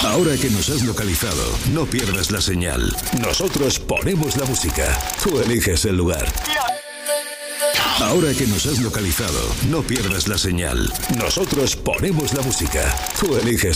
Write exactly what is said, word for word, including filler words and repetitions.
Ahora que nos has localizado, no pierdas la señal. Nosotros ponemos la música. Tú eliges el lugar. Ahora que nos has localizado, no pierdas la señal. Nosotros ponemos la música. Tú eliges